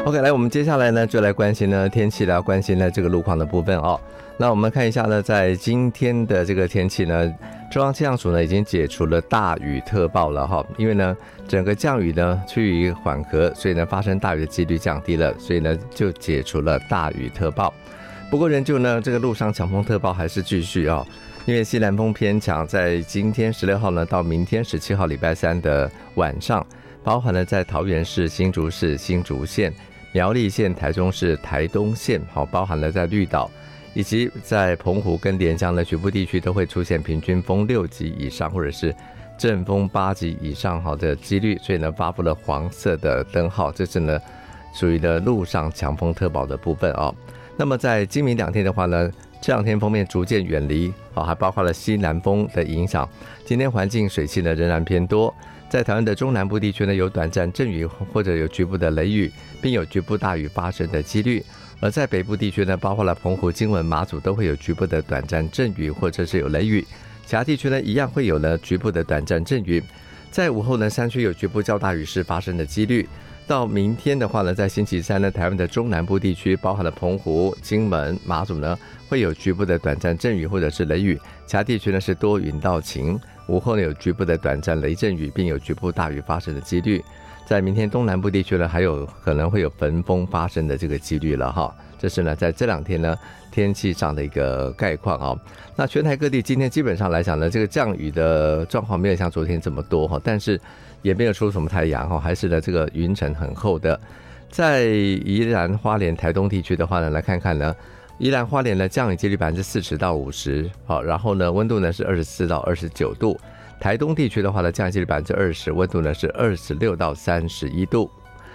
OK， 来，我们接下来呢就来关心呢天气了，关心呢这个路况的部分哦。那我们看一下呢，在今天的这个天气呢，中央气象署呢已经解除了大雨特报了哈，因为呢整个降雨呢趋于缓和，所以呢发生大雨的几率降低了，所以呢就解除了大雨特报。不过仍旧呢这个路上强风特报还是继续哦，因为西南风偏强，在今天16号呢到明天17号礼拜三的晚上，包含了在桃园市、新竹市、新竹县、苗栗县、台中市、台东县，包含了在绿岛以及在澎湖跟连江的局部地区都会出现平均风6级以上或者是阵风8级以上的几率，所以呢发布了黄色的灯号，这是呢属于的路上强风特报的部分哦。那么在今明2天的话呢，这2天锋面逐渐远离，还包括了西南风的影响，今天环境水汽呢仍然偏多，在台湾的中南部地区呢有短暂阵雨或者有局部的雷雨，并有局部大雨发生的几率。而在北部地区呢，包括了澎湖、金门、马祖都会有局部的短暂阵雨或者是有雷雨，其他地区呢一样会有呢局部的短暂阵雨。在午后呢，山区有局部较大雨势发生的几率。到明天的话呢，在星期三呢，台湾的中南部地区，包含了澎湖、金门、马祖呢，会有局部的短暂阵雨或者是雷雨，其他地区呢是多云到晴。午后呢有局部的短暂雷阵雨，并有局部大雨发生的几率。在明天东南部地区呢，还有可能会有焚风发生的这个几率了哈。这是呢在这2天呢天气上的一个概况啊。那全台各地今天基本上来讲呢，这个降雨的状况没有像昨天这么多哈，但是也没有出什么太阳哈，还是呢这个云层很厚的。在宜兰花莲台东地区的话呢，来看看呢，宜兰花莲呢降雨几率40%到50%，好，然后呢温度呢是24到29度。台东地区的话呢，降雨几率20%，温度呢是26到31度。